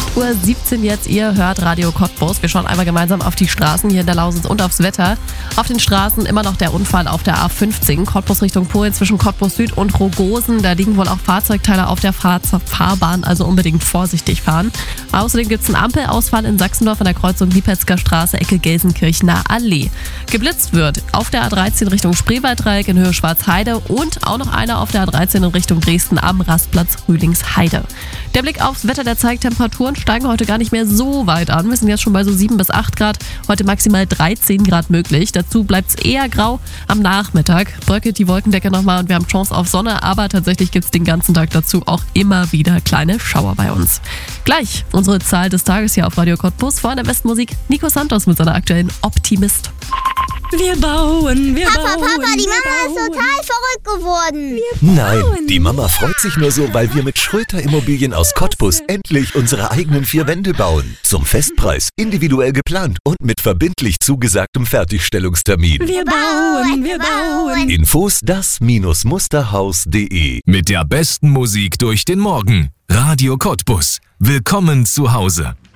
8:17 Uhr jetzt. Ihr hört Radio Cottbus. Wir schauen einmal gemeinsam auf die Straßen hier in der Lausitz und aufs Wetter. Auf den Straßen immer noch der Unfall auf der A15, Cottbus Richtung Polen zwischen Cottbus Süd und Rogosen. Da liegen wohl auch Fahrzeugteile auf der Fahrbahn, also unbedingt vorsichtig fahren. Außerdem gibt es einen Ampelausfall in Sachsendorf an der Kreuzung Lipetzker Straße, Ecke Gelsenkirchener Allee. Geblitzt wird auf der A13 Richtung Spreewalddreieck in Höhe Schwarzheide und auch noch einer auf der A13 in Richtung Dresden am Rastplatz Rühlingsheide. Der Blick aufs Wetter, der zeigt, Temperaturen steigen heute gar nicht mehr so weit an. Wir sind jetzt schon bei so 7 bis 8 Grad, heute maximal 13 Grad möglich. Dazu bleibt es eher grau am Nachmittag. Bröckelt die Wolkendecke nochmal und wir haben Chance auf Sonne, aber tatsächlich gibt es den ganzen Tag dazu auch immer wieder kleine Schauer bei uns. Gleich unsere Zahl des Tages hier auf Radio Cottbus. Vor der besten Musik Nico Santos mit seiner aktuellen Optimist. Wir bauen, Papa, die Mama ist total verrückt geworden. Nein, die Mama freut sich nur so, weil wir mit Schröter Immobilien aus Cottbus endlich unsere eigenen 4 Wände bauen. Zum Festpreis, individuell geplant und mit verbindlich zugesagtem Fertigstellungstermin. Wir bauen. Infos das-musterhaus.de. Mit der besten Musik durch den Morgen. Radio Cottbus. Willkommen zu Hause.